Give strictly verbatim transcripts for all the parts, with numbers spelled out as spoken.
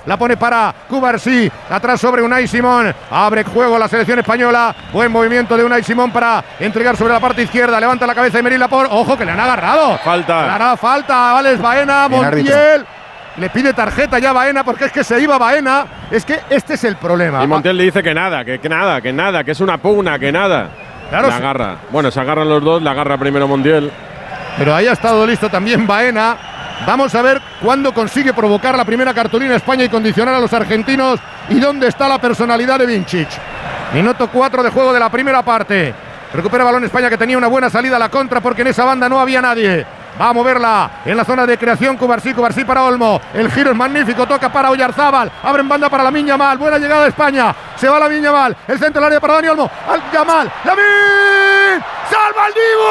la pone para Cubarsí, atrás sobre Unai Simón, abre juego la selección española, buen movimiento de Unai Simón para entregar sobre la parte izquierda, levanta la cabeza Aymeric Laporte, ojo que le han agarrado, falta, le hará falta, Alex Baena, Montiel, le pide tarjeta ya Baena porque es que se iba Baena, es que este es el problema. Y Montiel le dice que nada, que, que nada, que nada, que es una pugna, que nada. Claro, la agarra. Sí. Bueno, se agarran los dos, la agarra primero Montiel. Pero ahí ha estado listo también Baena. Vamos a ver cuándo consigue provocar la primera cartulina España y condicionar a los argentinos y dónde está la personalidad de Vincic. Minuto cuatro de juego de la primera parte. Recupera balón España que tenía una buena salida a la contra porque en esa banda no había nadie. Va a moverla en la zona de creación Cubarsí, Cubarsí para Olmo. El giro es magnífico, toca para Oyarzábal. Abre en banda para Lamine Yamal. Buena llegada de España. Se va Lamine Yamal. El centro del área para Dani Olmo. Al Yamal. ¡Lamine! ¡Salva el Dibu!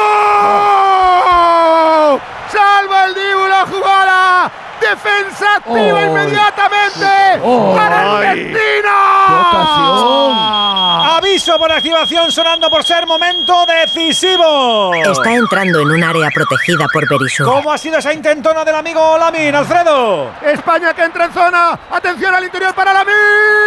¡Oh! ¡Salva el Dibu la jugada! ¡Defensa activa oh. inmediatamente! Oh. ¡Para Argentina! ¡Qué ocasión! Aviso por activación sonando por ser momento decisivo. Está entrando en un área protegida por Berisur. ¿Cómo ha sido esa intentona del amigo Lamine, Alfredo? España que entra en zona. Atención al interior para Lamine.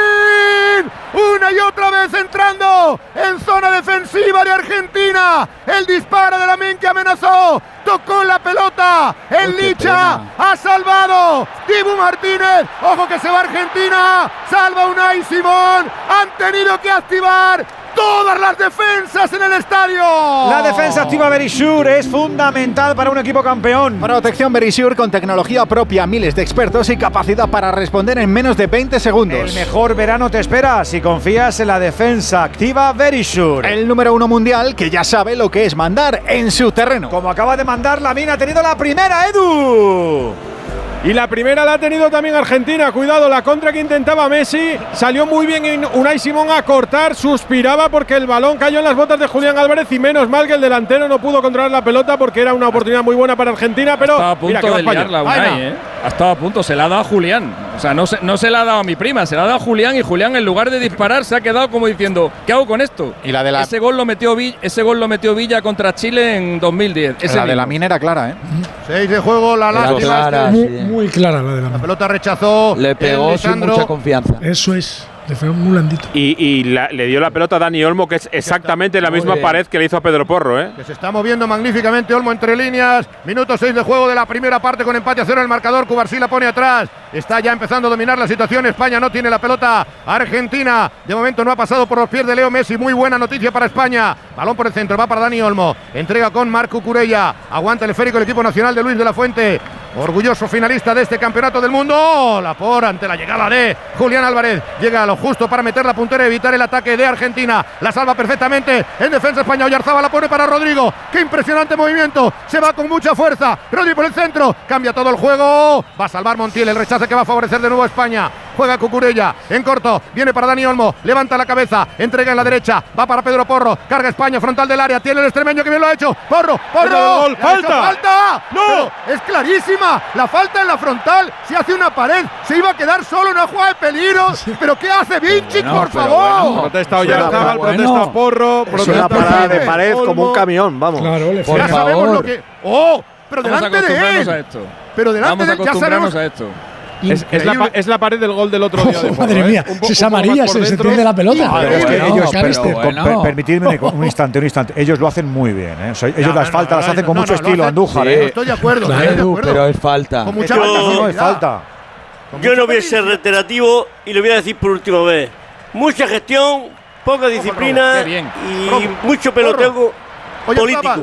Una y otra vez entrando en zona defensiva de Argentina. El disparo de Lamine que amenazó. Tocó la pelota. El Uy, Licha ha salvado. Dibu Martínez. Ojo que se va Argentina. Salva Unai Simón. Han tenido que activar todas las defensas en el estadio. La defensa activa Berisur es fundamental para un equipo campeón. Protección Berisur con tecnología propia, miles de expertos y capacidad para responder en menos de veinte segundos. El mejor verano te espera si confías en la defensa activa Berisur. El número uno mundial que ya sabe lo que es mandar en su terreno. Como acaba de mandar, Lamine ha tenido la primera, Edu. Y la primera la ha tenido también Argentina. Cuidado, la contra que intentaba Messi. Salió muy bien en Unai Simón a cortar. Suspiraba porque el balón cayó en las botas de Julián Álvarez. Y menos mal que el delantero no pudo controlar la pelota porque era una oportunidad muy buena para Argentina. Pero estaba a punto mira, de liarla Unai, ¿eh? Ha estado a punto. Se la ha dado a Julián. O sea, no se, no se la ha dado a mi prima. Se la ha dado a Julián. Y Julián, en lugar de disparar, se ha quedado como diciendo ¿qué hago con esto? Y la de la... Ese gol lo metió Villa, ese gol lo metió Villa contra Chile en dos mil diez. Ese la mismo. De Lamine era clara, ¿eh? Seis de juego, la lástima. Clara, este. muy, muy clara la de la La pelota rechazó. Le pegó sin mucha confianza. Eso es. Le fue muy blandito. Y, y la, le dio la pelota a Dani Olmo, que es exactamente la misma pared que le hizo a Pedro Porro, ¿eh? Que se está moviendo magníficamente Olmo entre líneas. Minuto seis de juego de la primera parte con empate a cero en el marcador. Cubarsí la pone atrás. Está ya empezando a dominar la situación. España no tiene la pelota. Argentina de momento no ha pasado por los pies de Leo Messi. Muy buena noticia para España. Balón por el centro. Va para Dani Olmo. Entrega con Marco Cucurella. Aguanta el esférico el equipo nacional de Luis de la Fuente. Orgulloso finalista de este campeonato del mundo. La por ante la llegada de Julián Álvarez. Llega a lo justo para meter la puntera y evitar el ataque de Argentina. La salva perfectamente en defensa España. Oyarzábal la pone para Rodrigo. Qué impresionante movimiento. Se va con mucha fuerza. Rodrigo por el centro. Cambia todo el juego. Va a salvar Montiel. El rechace que va a favorecer de nuevo a España. Juega Cucurella en corto. Viene para Dani Olmo. Levanta la cabeza. Entrega en la derecha. Va para Pedro Porro. Carga España frontal del área. Tiene el extremeño que bien lo ha hecho. Porro. Porro. Gol. Falta. Falta. No. Pero es clarísima. La falta en la frontal. Se hace una pared. Se iba a quedar solo en una jugada de peligro. Pero ¿qué hace Vincic, bueno, por favor? Bueno. Protesta Oyarzábal. Bueno. Protesta Porro. Es protesta una parada de pared Olmo. Como un camión. Vamos. Claro, le ya sabemos lo que. ¡Oh! Pero Vamos delante de él. A esto. Pero delante Vamos de él. Ya sabemos a esto. Es, es, la, es la pared del gol del otro día. Oh, de madre mía, ¿eh? si es amarilla, se, se tiende la pelota. Pero es que no, ellos, pero bueno. per, permitidme un instante, un instante. Ellos lo hacen muy bien, ¿eh? O sea, ellos no, las no, faltas no, las hacen con no, mucho no, estilo, Andújar. Sí. ¿eh? No estoy de acuerdo, claro, estoy de acuerdo. Pero es falta. Con mucha yo, no es falta. Yo no voy a ser reiterativo y lo voy a decir por última vez. Mucha gestión, poca disciplina y Robo. mucho peloteo político.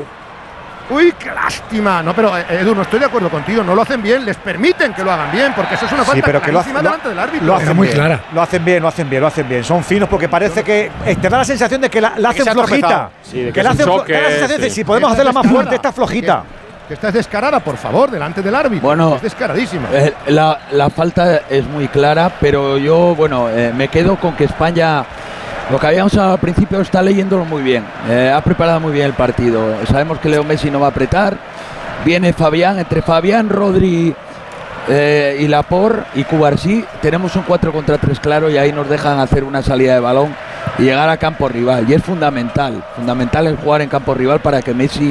Uy, qué lástima. No, pero Edu, no estoy de acuerdo contigo. No lo hacen bien. Les permiten que lo hagan bien, porque eso es una falta sí, pero que lo hacen, delante del árbitro. Lo hacen muy bien, clara. Lo hacen bien, lo hacen bien, lo hacen bien. Son finos porque parece que te da la sensación de que la, la hacen flojita. Sí, de que, que la hacen choque, da la sensación de sí. si podemos hacerla más fuerte, está flojita. Que, que estás descarada, por favor, delante del árbitro. Bueno, es descaradísima. Eh, la, la falta es muy clara, pero yo, bueno, eh, me quedo con que España, lo que habíamos al principio, está leyéndolo muy bien. Eh, ha preparado muy bien el partido. Sabemos que Leo Messi no va a apretar. Viene Fabián, entre Fabián, Rodri eh, y Laporte y Cubarsí. Tenemos un cuatro contra tres claro y ahí nos dejan hacer una salida de balón y llegar a campo rival. Y es fundamental, fundamental el jugar en campo rival para que Messi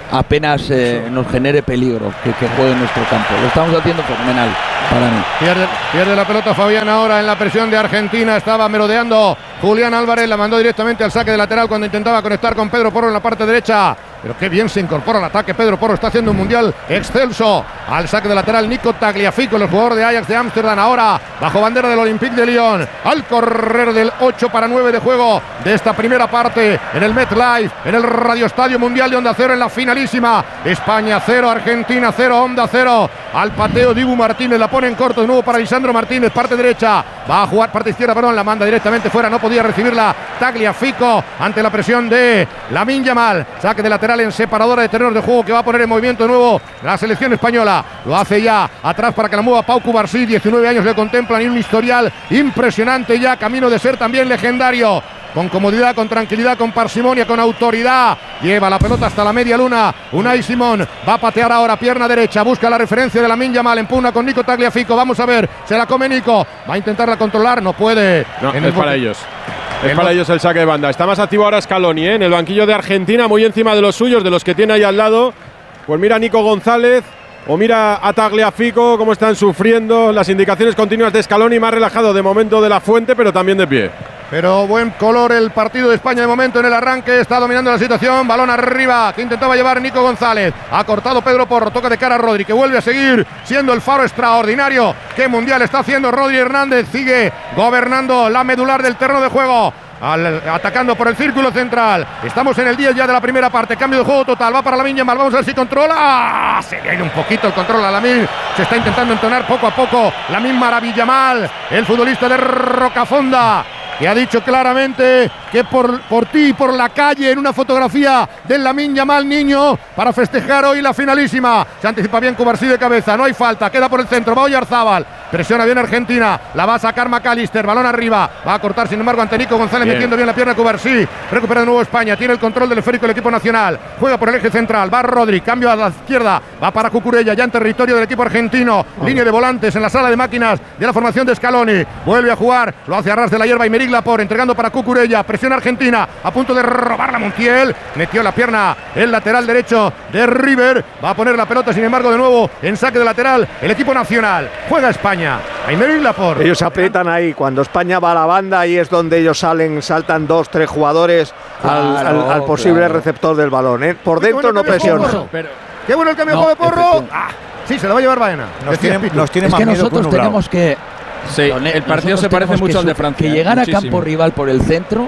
apenas eh, nos genere peligro que, que juegue en nuestro campo. Lo estamos haciendo fenomenal para mí. Pierde, pierde la pelota Fabián ahora en la presión de Argentina. Estaba merodeando Julián Álvarez, la mandó directamente al saque de lateral cuando intentaba conectar con Pedro Porro en la parte derecha. Pero qué bien se incorpora al ataque. Pedro Porro está haciendo un mundial excelso. Al saque de lateral Nico Tagliafico, el jugador de Ajax de Ámsterdam, ahora bajo bandera del Olympique de Lyon. Al correr del ocho para nueve de juego de esta primera parte en el MetLife, en el Radio Estadio Mundial de Onda Cero, en la finalísima. España cero, Argentina cero, Onda cero. Al pateo Dibu Martínez, la pone en corto de nuevo para Lisandro Martínez, parte derecha. Va a jugar parte izquierda, perdón, la manda directamente fuera. No podía recibirla Tagliafico ante la presión de Lamine Yamal. Saque de lateral en separadora de terrenos de juego que va a poner en movimiento de nuevo la selección española. Lo hace ya atrás para que la mueva Pau Cubarsí. diecinueve años le contemplan y un historial impresionante ya, camino de ser también legendario. Con comodidad, con tranquilidad, con parsimonia, con autoridad. Lleva la pelota hasta la media luna. Unai Simón va a patear ahora, pierna derecha. Busca la referencia de Lamine Yamal. Empuna con Nico Tagliafico. Vamos a ver. Se la come Nico. Va a intentarla controlar. No puede. No, en es para ellos. Es para ellos el saque de banda. Está más activo ahora Scaloni, ¿eh? En el banquillo de Argentina, muy encima de los suyos, de los que tiene ahí al lado. Pues mira a Nico González. O mira a Tagliafico cómo están sufriendo las indicaciones continuas de Scaloni, más relajado de momento de la Fuente, pero también de pie. Pero buen color el partido de España de momento en el arranque. Está dominando la situación. Balón arriba que intentaba llevar Nico González. Ha cortado Pedro Porro. Toca de cara a Rodri, que vuelve a seguir siendo el faro extraordinario. ¿Qué mundial está haciendo Rodri Hernández? Sigue gobernando la medular del terreno de juego. Al, atacando por el círculo central. Estamos en el diez ya de la primera parte. Cambio de juego total. Va para Lamine Yamal. Vamos a ver si controla. ¡Ah! Se le ha ido un poquito el control a Lamine. Se está intentando entonar poco a poco Lamine Maravillamal, el futbolista de Rocafonda, que ha dicho claramente que por, por ti y por la calle, en una fotografía del Lamine Yamal niño, para festejar hoy la finalísima. Se anticipa bien Cubarsí de cabeza, no hay falta, queda por el centro, va Oyarzábal, presiona bien Argentina, la va a sacar McAllister, balón arriba, va a cortar sin embargo ante Nico González, bien. Metiendo bien la pierna Cubarsí, recupera de nuevo España, tiene el control del esférico el equipo nacional, juega por el eje central, va Rodri, cambio a la izquierda, va para Cucurella, ya en territorio del equipo argentino, oh. Línea de volantes en la sala de máquinas de la formación de Scaloni, vuelve a jugar, lo hace a ras de la hierba y Meric Laporte, entregando para Cucurella, presión Argentina, a punto de robar la Montiel, metió la pierna el lateral derecho de River, va a poner la pelota sin embargo de nuevo en saque de lateral el equipo nacional, juega España, Meric Laporte. Ellos aprietan ahí, cuando España va a la banda, ahí es donde ellos salen, saltan dos, tres jugadores claro, al, al, al posible claro. receptor del balón, ¿eh? Por dentro no presiona. Qué bueno el cambio no, de Porro. Ah, sí, se lo va a llevar Baena. Nos tiene, nos tiene es más que miedo nosotros que tenemos que Sí, el partido se parece mucho al de Francia. Que llegar a campo rival por el centro,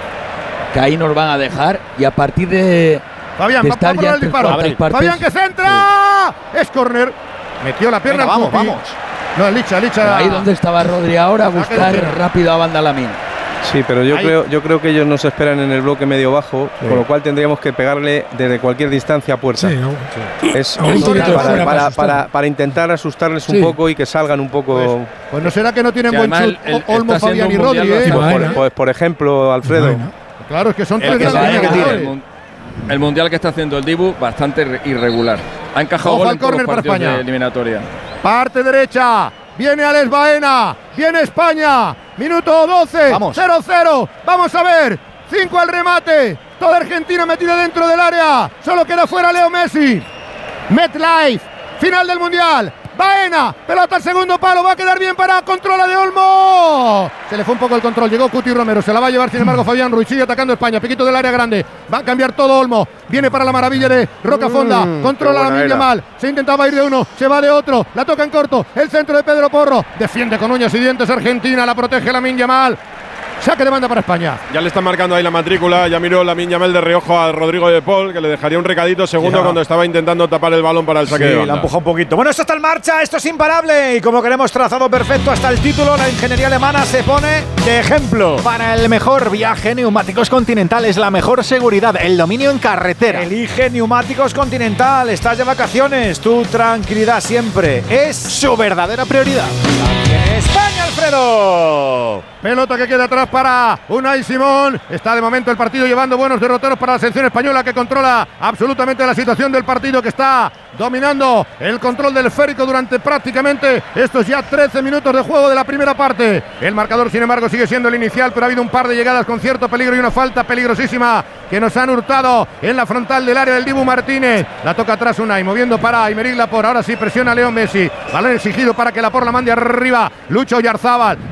que ahí nos van a dejar, y a partir de, Fabián, de va, estar va ya el disparo. Partes, Fabián que centra. Sí. Es córner. Metió la pierna. Venga, vamos, vamos. No, Licha, Licha. Pero ahí donde estaba Rodri ahora, buscar rápido a banda Lamine. Sí, pero yo Ahí. creo, yo creo que ellos nos esperan en el bloque medio bajo, sí. Con lo cual tendríamos que pegarle desde cualquier distancia a puerta. Sí, no, sí. Es, no, es para, para, para, para, para intentar asustarles sí. un poco y que salgan un poco. Pues, pues no será que no tienen sí, buen chut el, Olmo, Fabián y Rodri, ¿eh? Pues, por, pues por ejemplo, Alfredo. Bueno. Claro, es que son tres grandes que tiene. El, el mundial que está haciendo el Dibu bastante irregular. Ha encajado gol en todos los partidos de eliminatoria. Parte derecha. Viene Alex Baena, viene España, minuto doce, cero cero, vamos a ver, cinco al remate, toda Argentina metida dentro del área, solo queda fuera Leo Messi, MetLife, final del Mundial, Baena, pelota al segundo palo, va a quedar bien para controla de Olmo, se le fue un poco el control, llegó Cuti Romero, se la va a llevar sin embargo Fabián Ruiz, sigue atacando España, piquito del área grande, va a cambiar todo Olmo, viene para la maravilla de Rocafonda, mm, controla la Lamine Yamal, se intentaba ir de uno, se va de otro, la toca en corto, el centro de Pedro Porro, defiende con uñas y dientes Argentina, la protege Lamine Yamal. Saque de banda para España. Ya le están marcando ahí la matrícula. Ya miró Lamine Yamal de reojo a Rodrigo de Paul, que le dejaría un recadito segundo sí, cuando estaba intentando tapar el balón para el saque sí, de banda. la empuja un poquito. Bueno, esto está en marcha, esto es imparable. Y como que le hemos trazado perfecto hasta el título, la ingeniería alemana se pone de ejemplo. Para el mejor viaje, Neumáticos Continental es la mejor seguridad, el dominio en carretera. Elige Neumáticos Continental. Estás de vacaciones, tu tranquilidad siempre es su verdadera prioridad. España, Alfredo. Pelota que queda atrás para Unai Simón. Está de momento el partido llevando buenos derroteros para la selección española, que controla absolutamente la situación del partido, que está dominando el control del esférico durante prácticamente estos ya trece minutos de juego de la primera parte. El marcador, sin embargo, sigue siendo el inicial, pero ha habido un par de llegadas con cierto peligro y una falta peligrosísima que nos han hurtado en la frontal del área del Dibu Martínez. La toca atrás Unai, moviendo para Aymeric Laporte. Ahora sí presiona Leo Messi. Balón exigido para que Laporte la mande arriba. Lucho Oyarzábal.